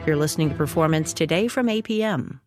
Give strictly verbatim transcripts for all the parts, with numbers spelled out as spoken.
You're listening to Performance Today from A P M.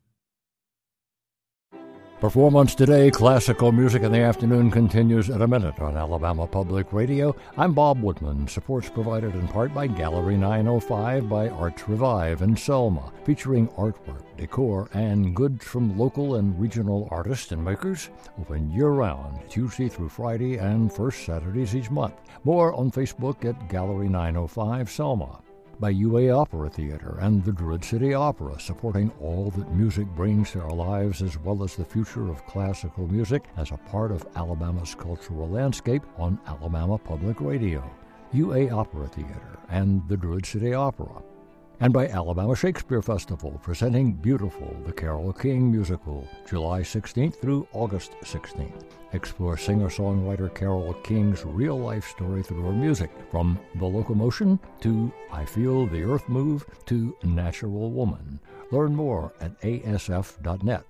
Performance Today, classical music in the afternoon, continues in a minute on Alabama Public Radio. I'm Bob Woodman. Support's provided in part by Gallery nine oh five by Arts Revive in Selma, featuring artwork, decor, and goods from local and regional artists and makers. Open year-round, Tuesday through Friday and first Saturdays each month. More on Facebook at Gallery nine oh five Selma. By U A Opera Theater and the Druid City Opera, supporting all that music brings to our lives as well as the future of classical music as a part of Alabama's cultural landscape on Alabama Public Radio. U A Opera Theater and the Druid City Opera. And by Alabama Shakespeare Festival, presenting Beautiful, the Carole King musical, July sixteenth through August sixteenth. Explore singer-songwriter Carole King's real-life story through her music, from The Locomotion to I Feel the Earth Move to Natural Woman. Learn more at A S F dot net.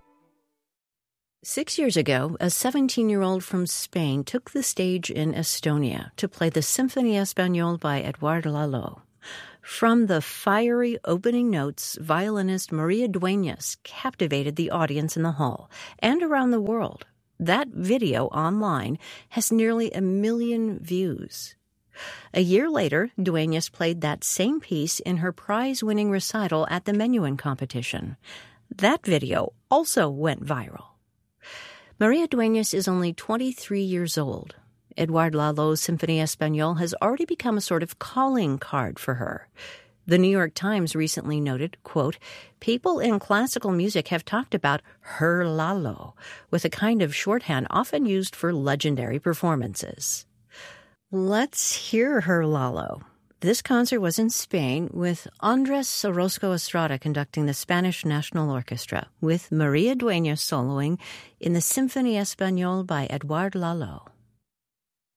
Six years ago, a seventeen-year-old from Spain took the stage in Estonia to play the Symphonie Espagnole by Edouard Lalo. From the fiery opening notes, violinist Maria Dueñas captivated the audience in the hall and around the world. That video online has nearly a million views. A year later, Dueñas played that same piece in her prize-winning recital at the Menuhin competition. That video also went viral. Maria Dueñas is only twenty-three years old. Edouard Lalo's Symphonie Espagnole has already become a sort of calling card for her. The New York Times recently noted, quote, "People in classical music have talked about her Lalo, with a kind of shorthand often used for legendary performances." Let's hear her Lalo. This concert was in Spain with Andrés Orozco Estrada conducting the Spanish National Orchestra, with Maria Dueñas soloing in the Symphonie Espagnole by Edouard Lalo.